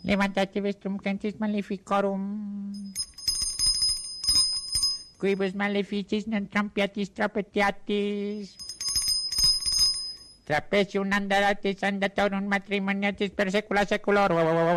Levantate vestrum cantis maleficorum. Quibus maleficis non trampiatis trapetiatis. Trapesium andaratis andatorum matrimoniatis per saecula saeculorum.